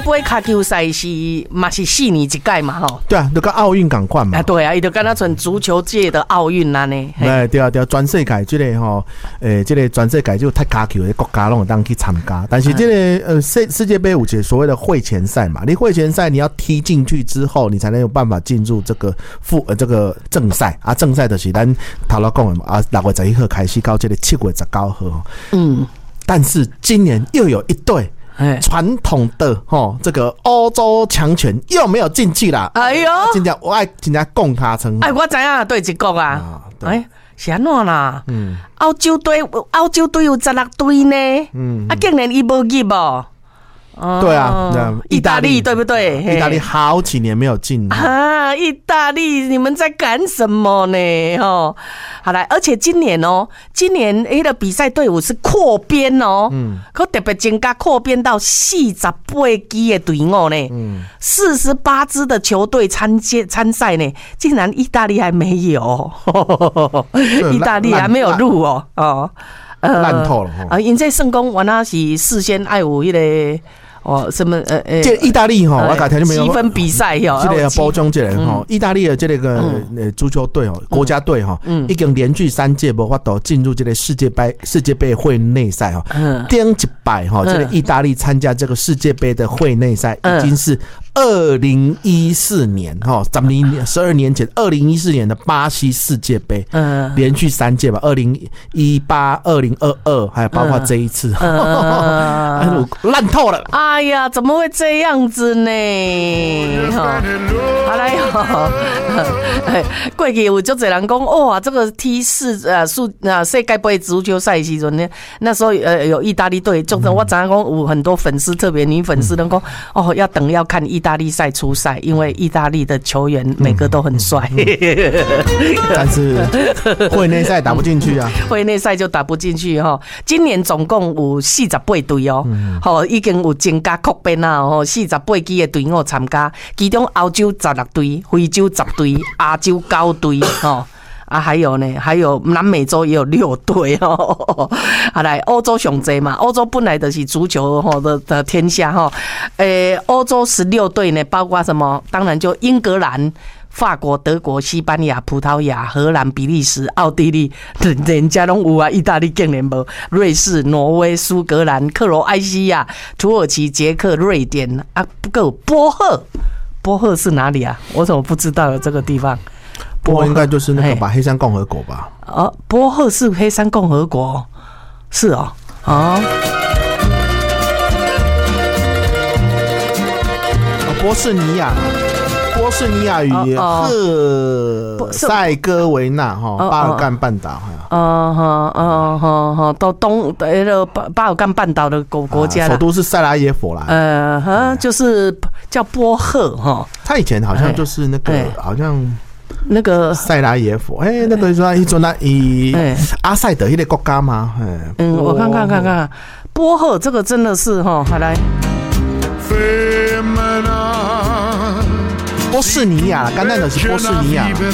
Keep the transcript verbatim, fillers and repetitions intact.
杯卡球赛是嘛是四年一届嘛吼。 对啊，就跟奥运赶快嘛。 啊，对啊，伊就跟他成足球界的奥运啦呢。 哎，对啊，对啊，全世界这个吼，诶，这个全世界就踢卡球的国家拢有当去参加，但是这个呃世世界杯有些所谓的会前赛嘛，你会前赛你要踢进去之后，你才能有办法进入这个复呃这个正赛啊，正赛就是咱头头讲的嘛啊，六月十一号开始到这个七月十九号。嗯，但是今年又有一队。传统的吼，这个欧洲强权又没有进去啦。哎呦，真正我爱真正讲他称。 哎，我知影对一国啊。哎，是安怎啦？嗯，欧洲队，欧洲队有十六队呢。嗯，啊，竟然伊无入哦。 对啊， 意大利对不对？ 意大利好几年没有进啊！意大利，你们在干什么呢？哦，好来，而且今年哦，今年诶的比赛队伍是扩编哦，嗯，可特别增加扩编到四十八支的队伍呢，嗯，四十八支的球队参加参赛呢，竟然意大利还没有，意大利还没有入哦，哦， 烂透了啊！因这圣公原来是事先爱有迄个。哦，什么呃呃， 这意大利哈，我刚才就没有积分比赛哟， 这个包装这个哈，意大利的这个呃足球队哦，国家队哈，已经连续三届无法度进入这个世界杯世界杯会内赛哈，顶一摆哈，这个意大利参加这个世界杯的会内赛已经是二零一四年哈，咱们十二年前二零一四年的巴西世界杯，嗯，连续三届吧，二零一八、二零二二，还有包括这一次，烂透了。 哎呀，怎么会这样子呢？好来哦，过去有就这人讲，哇，这个 T 四呃世呃世界杯足球赛时阵呢，那时候呃有意大利队，就是我常常讲有很多粉丝，特别女粉丝都讲，哦，要等要看意大利赛出赛，因为意大利的球员每个都很帅， 但是会内赛打不进去啊， 会内赛就打不进去哈。今年总共有四十八队哦，好，已经有增加扩编啊，吼，四十八支的队伍参加，其中欧洲十六队，非洲十队，亚洲九队，吼。啊，还有呢，还有南美洲也有六队哦。好来，欧洲上济嘛，欧洲本来就是足球吼的的天下哈。诶，欧洲十六队呢，包括什么？当然就英格兰、法国、德国、西班牙、葡萄牙、荷兰、比利时、奥地利，人家拢有啊。意大利竟然无，瑞士、挪威、苏格兰、克罗埃西亚、土耳其、捷克、瑞典啊，不够波赫。波赫是哪里啊？我怎么不知道有这个地方？ 波赫应该就是那个吧，黑山共和国吧？ 哦，波赫是黑山共和国，是哦，哦， 波士尼亚。波士尼亚与赫塞哥维那哈巴尔干半岛， 哦哦哦哦哦，到东那个巴巴尔干半岛的国国家， 首都是塞拉耶佛啦。 呃，哈，就是叫波赫哈。 他以前好像就是那个，好像那个塞拉耶佛，哎，那个说一说那以阿塞德一个国家吗？ 嗯，我看看看看，波赫这个真的是哈，好来。 波士尼亚，刚才的是波士尼亚。